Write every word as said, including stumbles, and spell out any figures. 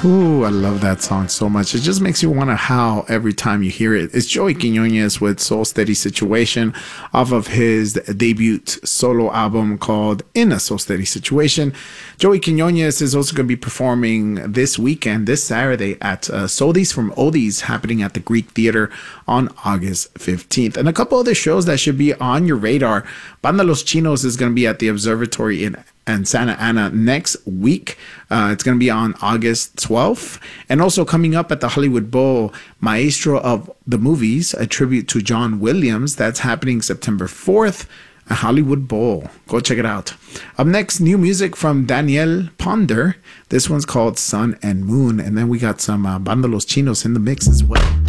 Ooh, I love that song so much. It just makes you want to howl every time you hear it. It's Joey Quinones with Soul Steady Situation off of his debut solo album called In a Soul Steady Situation. Joey Quinones is also going to be performing this weekend, this Saturday, at uh, Soldies from Oldies, happening at the Greek Theater on August fifteenth. And a couple other shows that should be on your radar. Banda Los Chinos is going to be at the Observatory in and Santa Ana next week. Uh, it's going to be on August twelfth. And also coming up at the Hollywood Bowl, Maestro of the Movies, a tribute to John Williams. That's happening September fourth at Hollywood Bowl. Go check it out. Up next, new music from Daniel Ponder. This one's called Sun and Moon. And then we got some uh, Banda Los Chinos in the mix as well.